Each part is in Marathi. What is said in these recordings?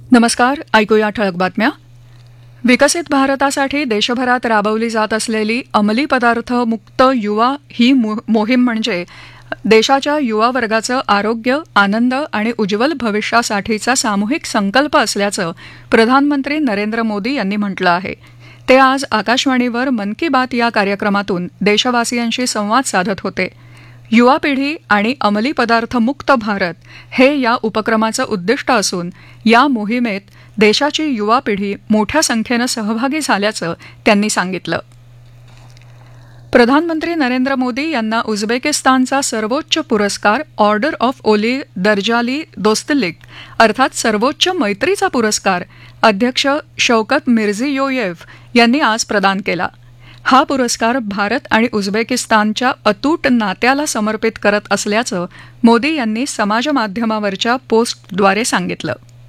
नमस्कार. ऐकूया ठळक बातम्या. विकसित भारतासाठी देशभरात राबवली जात असलेली अंमली पदार्थ मुक्त युवा ही मोहीम म्हणजे देशाच्या युवा वर्गाचं आरोग्य, आनंद आणि उज्ज्वल भविष्यासाठीचा सामूहिक संकल्प असल्याचं प्रधानमंत्री नरेंद्र मोदी यांनी म्हटलं आहे. ते आज आकाशवाणीवर मन की बात या कार्यक्रमातून देशवासियांशी संवाद साधत होते. युवा पिढी आणि अंमली पदार्थ मुक्त भारत हे या उपक्रमाचं उद्दिष्ट असून या मोहिमेत देशाची युवा पिढी मोठ्या संख्येनं सहभागी झाल्याचं त्यांनी सांगितलं. प्रधानमंत्री नरेंद्र मोदी यांना उझबेकिस्तानचा सर्वोच्च पुरस्कार ऑर्डर ऑफ ओली दर्जाली दोस्तलिक अर्थात सर्वोच्च मैत्रीचा पुरस्कार अध्यक्ष शौकत मिर्झियोयेव यांनी आज प्रदान केला. हा पुरस्कार भारत आणि उझबेकिस्तानच्या अतूट नात्याला समर्पित करत असल्याचं मोदी यांनी समाजमाध्यमावरच्या पोस्टद्वारे सांगितलं.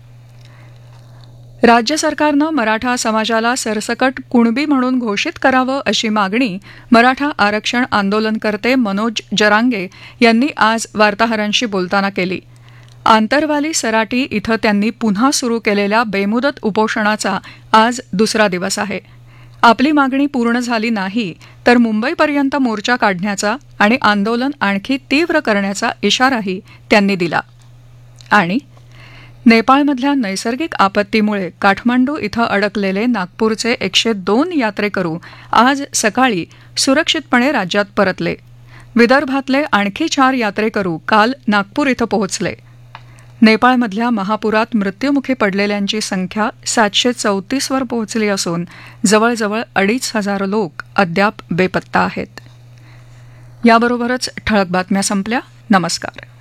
राज्य सरकारनं मराठा समाजाला सरसकट कुणबी म्हणून घोषित करावं अशी मागणी मराठा आरक्षण आंदोलनकर्ते मनोज जरांगे यांनी आज वार्ताहरांशी बोलताना केली. आंतरवाली सराटी इथं त्यांनी पुन्हा सुरू केलेल्या बेमुदत उपोषणाचा आज दुसरा दिवस आहे. आपली मागणी पूर्ण झाली नाही तर मुंबईपर्यंत मोर्चा काढण्याचा आणि आंदोलन आणखी तीव्र करण्याचा इशाराही त्यांनी दिला. आणि नेपाळमधल्या नैसर्गिक आपत्तीमुळे काठमांडू इथं अडकलेले नागपूरचे 102 यात्रेकरू आज सकाळी सुरक्षितपणे राज्यात परतले. विदर्भातले आणखी 4 यात्रेकरू काल नागपूर इथं पोहोचले. नेपाळमधल्या महापुरात मृत्युमुखी पडलेल्यांची संख्या 734 वर पोहोचली असून जवळजवळ 2,500 लोक अद्याप बेपत्ता आहेत. याबरोबरच ठळक बातम्या संपल्या. नमस्कार.